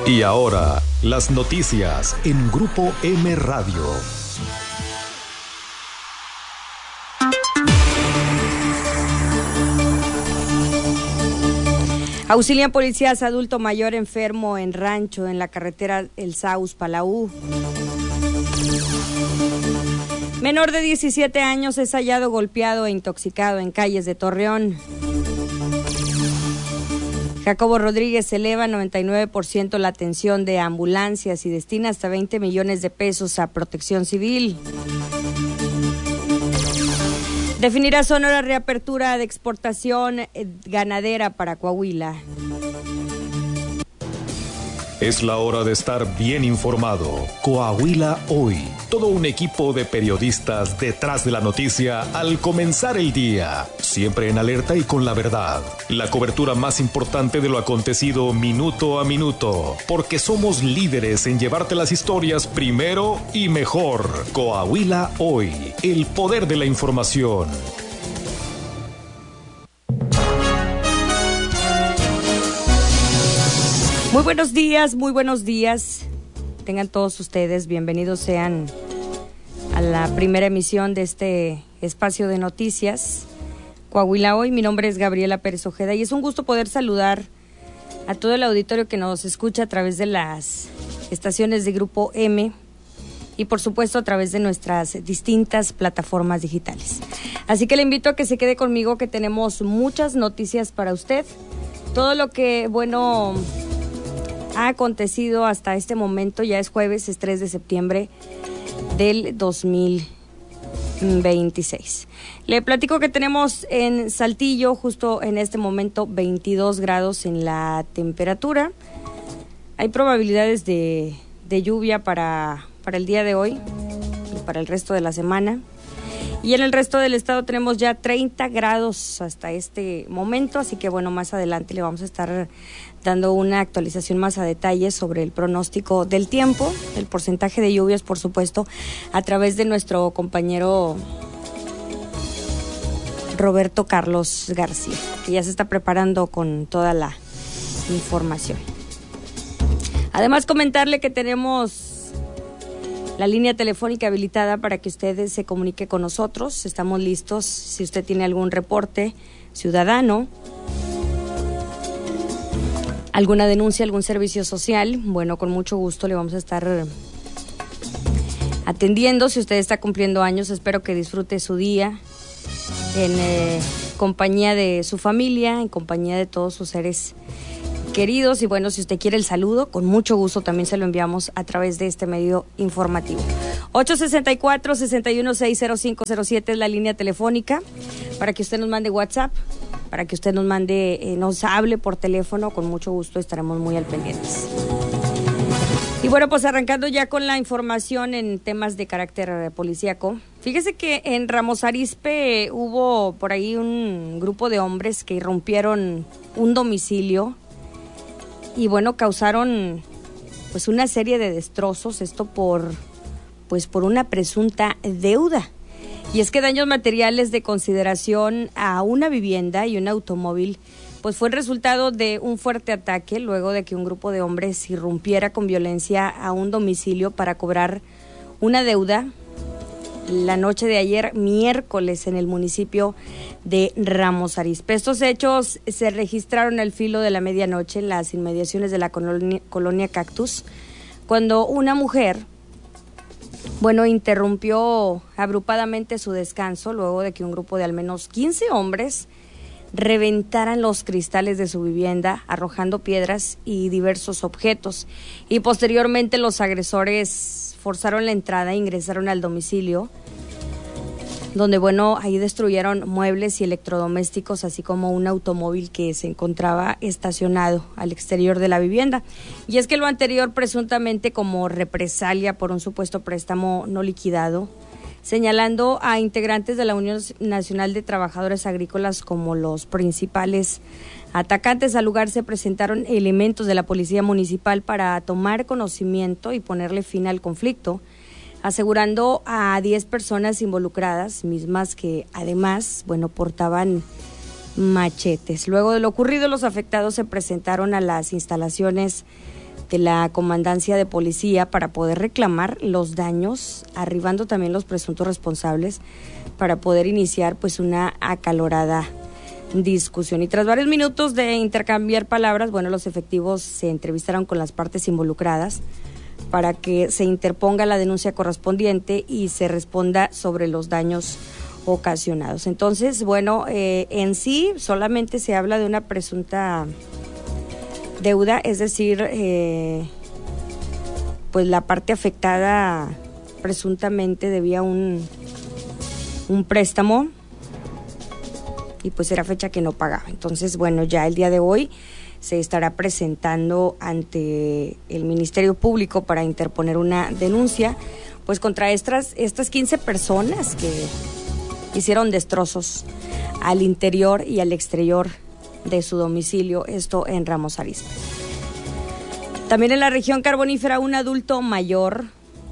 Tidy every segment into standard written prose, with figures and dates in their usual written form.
Y ahora, las noticias en Grupo M Radio. Auxilian policías adulto mayor enfermo en rancho en la carretera El Saus-Palau. Menor de 17 años es hallado golpeado e intoxicado en calles de Torreón. Jacobo Rodríguez eleva 99% la atención de ambulancias y destina hasta 20 millones de pesos a Protección Civil. Definirá Sonora reapertura de exportación ganadera para Coahuila. Es la hora de estar bien informado. Coahuila Hoy. Todo un equipo de periodistas detrás de la noticia al comenzar el día. Siempre en alerta y con la verdad. La cobertura más importante de lo acontecido minuto a minuto. Porque somos líderes en llevarte las historias primero y mejor. Coahuila Hoy. El poder de la información. Muy buenos días. Tengan todos ustedes, bienvenidos sean a la primera emisión de este espacio de noticias, Coahuila Hoy. Mi nombre es Gabriela Pérez Ojeda y es un gusto poder saludar a todo el auditorio que nos escucha a través de las estaciones de Grupo M y por supuesto a través de nuestras distintas plataformas digitales. Así que le invito a que se quede conmigo, que tenemos muchas noticias para usted. Todo lo que, ha acontecido hasta este momento. Ya es jueves, es 3 de septiembre del 2026. Le platico que tenemos en Saltillo justo en este momento 22 grados en la temperatura. Hay probabilidades de lluvia para el día de hoy y para el resto de la semana. Y en el resto del estado tenemos ya 30 grados hasta este momento, así que más adelante le vamos a estar dando una actualización más a detalle sobre el pronóstico del tiempo, el porcentaje de lluvias, por supuesto, a través de nuestro compañero Roberto Carlos García, que ya se está preparando con toda la información. Además, comentarle que tenemos la línea telefónica habilitada para que usted se comunique con nosotros. Estamos listos si usted tiene algún reporte ciudadano, alguna denuncia, algún servicio social. Con mucho gusto le vamos a estar atendiendo. Si usted está cumpliendo años, espero que disfrute su día en compañía de su familia, en compañía de todos sus seres queridos. Y si usted quiere el saludo, con mucho gusto también se lo enviamos a través de este medio informativo. 864-616-0507 es la línea telefónica para que usted nos mande WhatsApp, para que usted nos hable por teléfono. Con mucho gusto estaremos muy al pendientes. Y arrancando ya con la información en temas de carácter policíaco. Fíjese que en Ramos Arizpe hubo por ahí un grupo de hombres que irrumpieron un domicilio y causaron una serie de destrozos, esto por una presunta deuda. Y es que daños materiales de consideración a una vivienda y un automóvil fue el resultado de un fuerte ataque luego de que un grupo de hombres irrumpiera con violencia a un domicilio para cobrar una deuda la noche de ayer, miércoles, en el municipio de Ramos Arizpe. Estos hechos se registraron al filo de la medianoche en las inmediaciones de la colonia Cactus, cuando una mujer, interrumpió agrupadamente su descanso luego de que un grupo de al menos 15 hombres reventaran los cristales de su vivienda, arrojando piedras y diversos objetos. Y posteriormente los agresores forzaron la entrada e ingresaron al domicilio, donde ahí destruyeron muebles y electrodomésticos, así como un automóvil que se encontraba estacionado al exterior de la vivienda. Y es que lo anterior presuntamente como represalia por un supuesto préstamo no liquidado, señalando a integrantes de la Unión Nacional de Trabajadores Agrícolas como los principales atacantes. Al lugar se presentaron elementos de la Policía Municipal para tomar conocimiento y ponerle fin al conflicto, asegurando a 10 personas involucradas, mismas que además, portaban machetes. Luego de lo ocurrido, los afectados se presentaron a las instalaciones de la comandancia de policía para poder reclamar los daños, arribando también los presuntos responsables para poder iniciar pues una acalorada discusión. Y tras varios minutos de intercambiar palabras, bueno, los efectivos se entrevistaron con las partes involucradas para que se interponga la denuncia correspondiente y se responda sobre los daños ocasionados. Entonces, bueno, en sí solamente se habla de una presunta deuda, es decir, pues la parte afectada presuntamente debía un préstamo y pues era fecha que no pagaba. Entonces, bueno, ya el día de hoy se estará presentando ante el Ministerio Público para interponer una denuncia pues contra estas 15 personas que hicieron destrozos al interior y al exterior de su domicilio, esto en Ramos Arizpe. También en la región carbonífera, un adulto mayor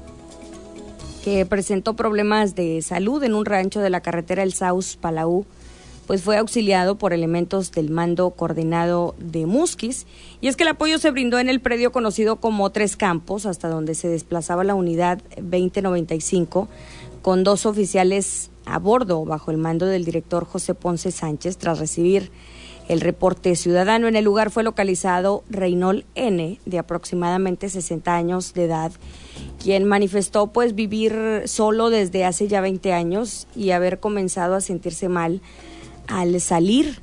que presentó problemas de salud en un rancho de la carretera El Saus-Palau, pues fue auxiliado por elementos del mando coordinado de Musquis, y es que el apoyo se brindó en el predio conocido como Tres Campos, hasta donde se desplazaba la unidad 2095, con 2 oficiales a bordo, bajo el mando del director José Ponce Sánchez. Tras recibir el reporte ciudadano, en el lugar fue localizado Reynold N., de aproximadamente 60 años de edad, quien manifestó pues vivir solo desde hace ya 20 años y haber comenzado a sentirse mal al salir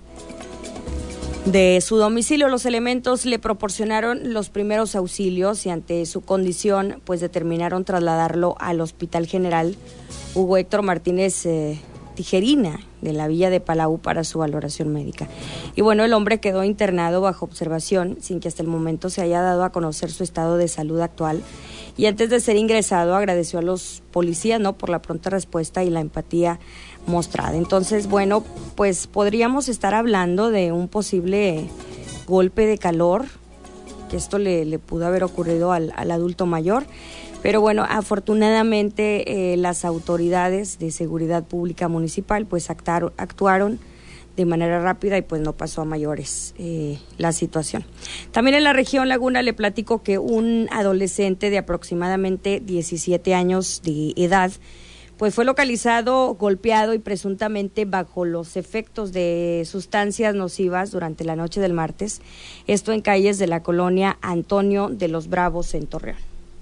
de su domicilio. Los elementos le proporcionaron los primeros auxilios y ante su condición pues determinaron trasladarlo al Hospital General Hugo Héctor Martínez Tijerina de la Villa de Palau para su valoración médica. Y bueno, el hombre quedó internado bajo observación sin que hasta el momento se haya dado a conocer su estado de salud actual, y antes de ser ingresado agradeció a los policías, ¿no?, por la pronta respuesta y la empatía mostrada. Entonces, bueno, pues podríamos estar hablando de un posible golpe de calor, que esto le pudo haber ocurrido al adulto mayor, pero bueno, afortunadamente las autoridades de seguridad pública municipal pues actuaron de manera rápida y pues no pasó a mayores la situación. También en la región Laguna le platico que un adolescente de aproximadamente 17 años de edad pues fue localizado golpeado y presuntamente bajo los efectos de sustancias nocivas durante la noche del martes, esto en calles de la colonia Antonio de los Bravos en Torreón.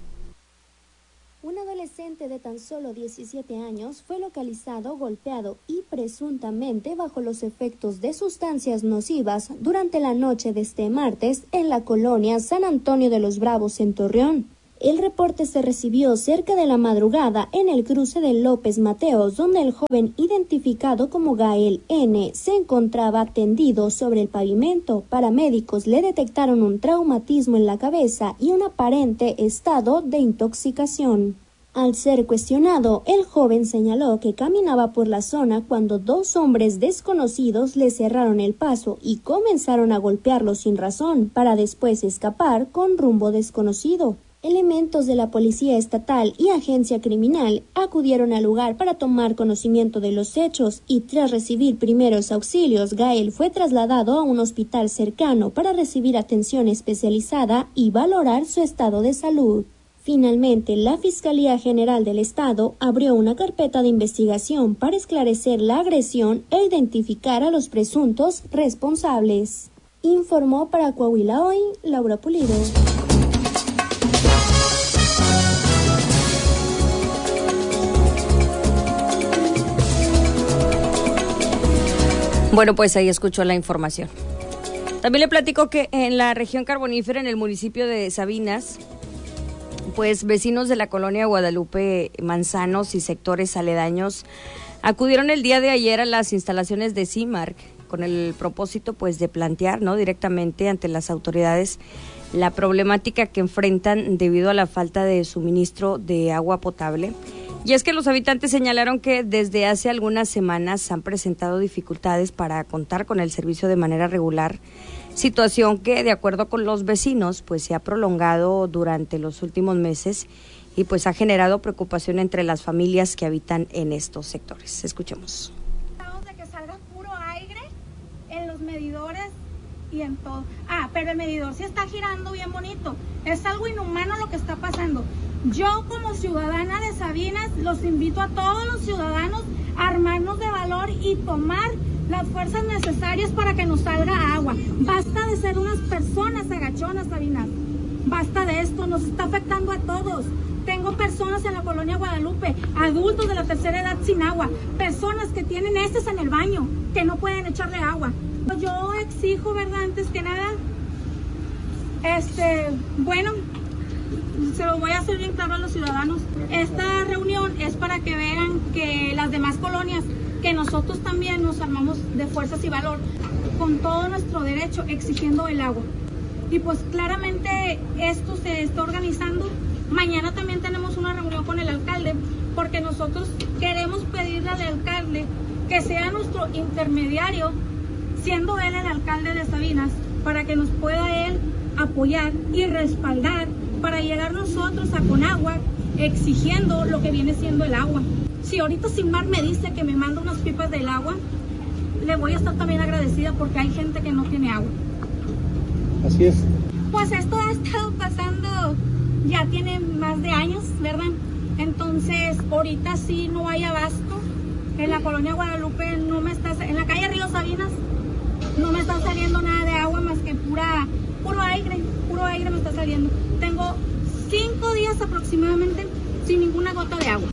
Un adolescente de tan solo 17 años fue localizado golpeado y presuntamente bajo los efectos de sustancias nocivas durante la noche de este martes en la colonia San Antonio de los Bravos en Torreón. El reporte se recibió cerca de la madrugada en el cruce de López Mateos, donde el joven identificado como Gael N. se encontraba tendido sobre el pavimento. Paramédicos le detectaron un traumatismo en la cabeza y un aparente estado de intoxicación. Al ser cuestionado, el joven señaló que caminaba por la zona cuando 2 hombres desconocidos le cerraron el paso y comenzaron a golpearlo sin razón, para después escapar con rumbo desconocido. Elementos de la Policía Estatal y Agencia Criminal acudieron al lugar para tomar conocimiento de los hechos y tras recibir primeros auxilios, Gael fue trasladado a un hospital cercano para recibir atención especializada y valorar su estado de salud. Finalmente, la Fiscalía General del Estado abrió una carpeta de investigación para esclarecer la agresión e identificar a los presuntos responsables. Informó para Coahuila Hoy, Laura Pulido. Bueno, pues ahí escuchó la información. También le platico que en la región carbonífera, en el municipio de Sabinas, pues vecinos de la colonia Guadalupe Manzanos y sectores aledaños acudieron el día de ayer a las instalaciones de CIMARC con el propósito pues de plantear, ¿no?, directamente ante las autoridades la problemática que enfrentan debido a la falta de suministro de agua potable. Y es que los habitantes señalaron que desde hace algunas semanas han presentado dificultades para contar con el servicio de manera regular, situación que, de acuerdo con los vecinos, pues se ha prolongado durante los últimos meses y pues ha generado preocupación entre las familias que habitan en estos sectores. Escuchemos. De que salga puro aire en los medidores y en todo. Ah, pero el medidor sí está girando bien bonito. Es algo inhumano lo que está pasando. Yo como ciudadana de Sabinas los invito a todos los ciudadanos a armarnos de valor y tomar las fuerzas necesarias para que nos salga agua. Basta de ser unas personas agachonas, Sabinas. Basta de esto, nos está afectando a todos. Tengo personas en la colonia Guadalupe, adultos de la tercera edad sin agua, personas que tienen heces en el baño, que no pueden echarle agua. Yo exijo, ¿verdad? Antes que nada, bueno, se lo voy a hacer bien claro a los ciudadanos. Esta reunión es para que vean que las demás colonias, que nosotros también nos armamos de fuerzas y valor, con todo nuestro derecho, exigiendo el agua. Y pues claramente esto se está organizando. Mañana también tenemos una reunión con el alcalde, porque nosotros queremos pedirle al alcalde que sea nuestro intermediario, siendo él el alcalde de Sabinas, para que nos pueda él apoyar y respaldar para llegar nosotros a Conagua exigiendo lo que viene siendo el agua. Si ahorita Sinmar me dice que me manda unas pipas del agua, le voy a estar también agradecida, porque hay gente que no tiene agua. Así es. Pues esto ha estado pasando, ya tiene más de años, ¿verdad? Entonces ahorita sí no hay abasto. En la colonia Guadalupe no me está, en la calle Río Sabinas no me está saliendo nada de agua más que puro aire me está saliendo. Tengo 5 días aproximadamente sin ninguna gota de agua.